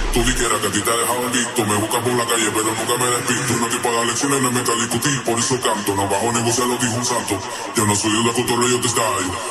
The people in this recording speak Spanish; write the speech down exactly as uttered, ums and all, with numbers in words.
Tú dijeras que a ti te ha dejado el visto. Me buscas por la calle, pero nunca me despisto. No te paga lecciones, no me meto a discutir. Por eso canto, no bajo negocio, lo dijo un santo. Yo no soy de cotorreo, te está ahí.